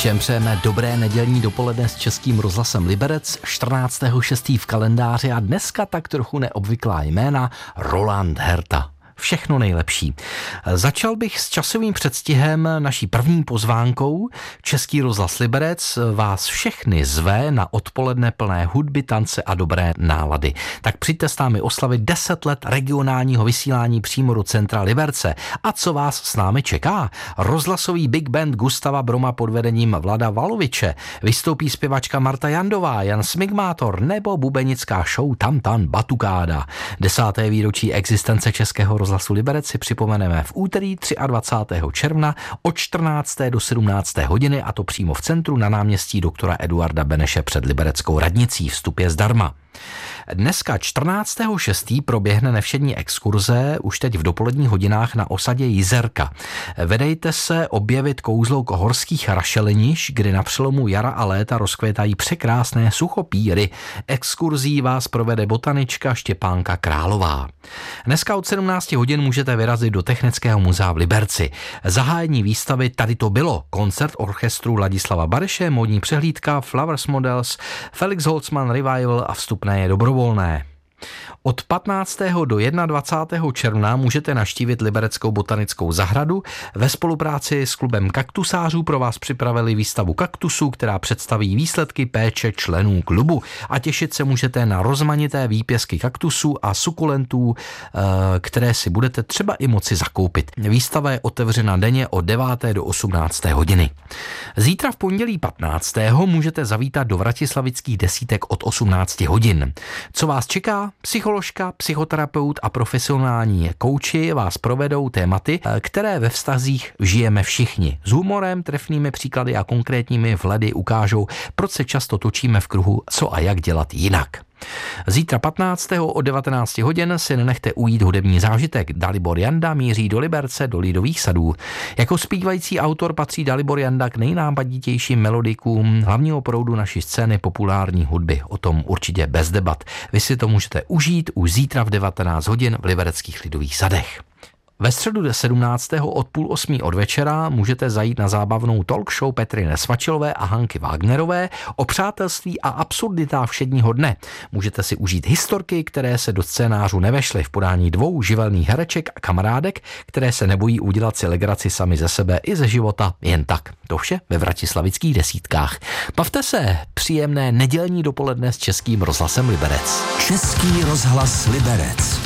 Všem přejeme dobré nedělní dopoledne s Českým rozhlasem Liberec, 14.6. v kalendáři a dneska tak trochu neobvyklá jména Roland Herta. Všechno nejlepší. Začal bych s časovým předstihem naší první pozvánkou. Český rozhlas Liberec vás všechny zve na odpoledne plné hudby, tance a dobré nálady. Tak přijďte s námi oslavit 10 let regionálního vysílání přímo do centra Liberce. A co vás s námi čeká? Rozhlasový big band Gustava Broma pod vedením Vlada Valoviče, vystoupí zpěvačka Marta Jandová, Jan Smigmátor nebo bubenická show Tamtan Batukáda. 10. výročí existence Českého rozhlasu Liberec si připomeneme v úterý 23. června od 14. do 17. hodiny, a to přímo v centru na náměstí doktora Eduarda Beneše před libereckou radnicí. Vstup je zdarma. Dneska 14.6. proběhne nevšední exkurze už teď v dopoledních hodinách na osadě Jizerka. Vedejte se objevit kouzlo horských rašeliniš, kdy na přelomu jara a léta rozkvétají překrásné suchopíry. Exkurzí vás provede botanička Štěpánka Králová. Dneska od 17 hodin můžete vyrazit do Technického muzea v Liberci. Zahájení výstavy Tady to bylo, koncert orchestru Ladislava Bareše, módní přehlídka, Flowers Models, Felix Holzman Revival a vstupné je dobrovolné. Od 15. do 21. června můžete navštívit Libereckou botanickou zahradu. Ve spolupráci s klubem kaktusářů pro vás připravili výstavu kaktusů, která představí výsledky péče členů klubu, a těšit se můžete na rozmanité výpěstky kaktusů a sukulentů, které si budete třeba i moci zakoupit. Výstava je otevřena denně od 9. do 18. hodiny. Zítra v pondělí 15. můžete zavítat do Vratislavických desítek od 18 hodin. Co vás čeká? Psycholožka, psychoterapeut a profesionální kouči vás provedou tématy, které ve vztazích žijeme všichni. S humorem, trefnými příklady a konkrétními vhledy ukážou, proč se často točíme v kruhu, co a jak dělat jinak. Zítra 15. od 19 hodin si nenechte ujít hudební zážitek. Dalibor Janda míří do Liberce, do Lidových sadů. Jako zpívající autor patří Dalibor Janda k nejnápaditějším melodikům hlavního proudu naší scény populární hudby. O tom určitě bez debat. Vy si to můžete užít už zítra v 19 hodin v libereckých Lidových sadech. Ve středu 17. od 7:30 od večera můžete zajít na zábavnou talk show Petry Nesvačilové a Hanky Wagnerové o přátelství a absurditách všedního dne. Můžete si užít historky, které se do scénářů nevešly, v podání dvou živelných hereček a kamarádek, které se nebojí udělat si legraci sami ze sebe i ze života jen tak. To vše ve Vratislavických desítkách. Bavte se, příjemné nedělní dopoledne s Českým rozhlasem Liberec. Český rozhlas Liberec.